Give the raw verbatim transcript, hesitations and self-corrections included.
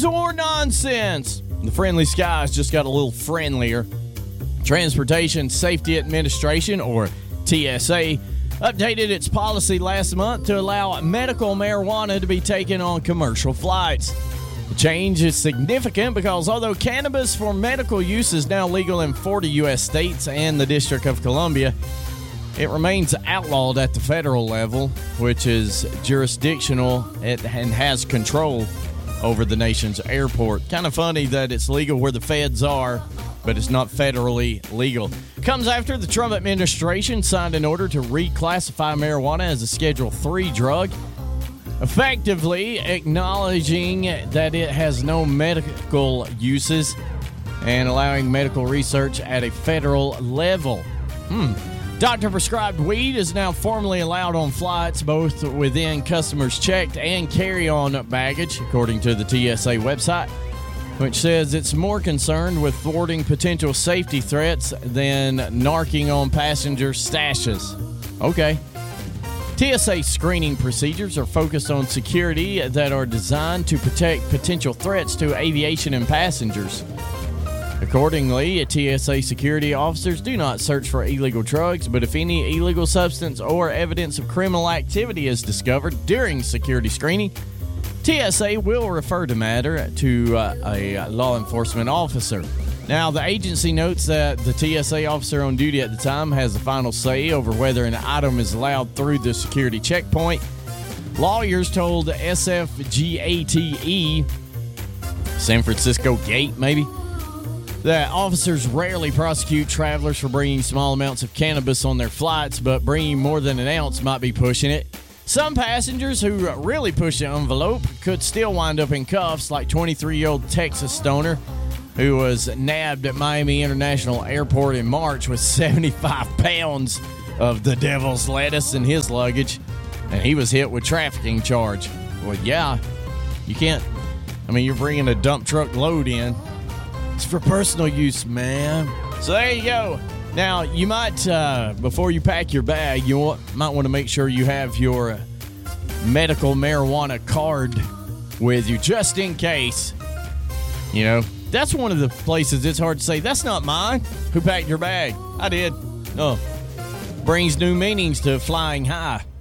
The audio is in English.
News or nonsense? The friendly skies just got a little friendlier. Transportation Safety Administration, or T S A, updated its policy last month to allow medical marijuana to be taken on commercial flights. The change is significant because although cannabis for medical use is now legal in forty U S states and the District of Columbia, it remains outlawed at the federal level, which is jurisdictional and has control over the nation's airport. Kind of funny that it's legal where the feds are, but it's not federally legal. Comes after the Trump administration signed an order to reclassify marijuana as a Schedule three drug, effectively acknowledging that it has no medical uses and allowing medical research at a federal level. Hmm. Doctor-prescribed weed is now formally allowed on flights, both within customers' checked and carry-on baggage, according to the T S A website, which says it's more concerned with thwarting potential safety threats than narking on passengers' stashes. Okay. T S A screening procedures are focused on security that are designed to protect potential threats to aviation and passengers. Accordingly, T S A security officers do not search for illegal drugs, but if any illegal substance or evidence of criminal activity is discovered during security screening, T S A will refer the matter to uh, a law enforcement officer. Now, the agency notes that the T S A officer on duty at the time has the final say over whether an item is allowed through the security checkpoint. Lawyers told S F G A T E, San Francisco Gate maybe, that officers rarely prosecute travelers for bringing small amounts of cannabis on their flights, but bringing more than an ounce might be pushing it. Some passengers who really push the envelope could still wind up in cuffs, like twenty-three-year-old Texas stoner who was nabbed at Miami International Airport in March with seventy-five pounds of the devil's lettuce in his luggage, and he was hit with trafficking charge. Well, yeah, you can't. I mean, you're bringing a dump truck load in. It's for personal use, man. So there you go. Now, you might, uh, before you pack your bag, you want, might want to make sure you have your medical marijuana card with you, just in case. You know, that's one of the places it's hard to say, that's not mine. Who packed your bag? I did. Oh, brings new meanings to flying high.